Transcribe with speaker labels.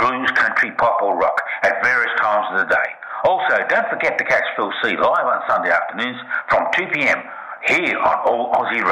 Speaker 1: blues, country, pop or rock at various times of the day. Also, don't forget to catch Phil C live on Sunday afternoons from 2 p.m. here on All Aussie Radio.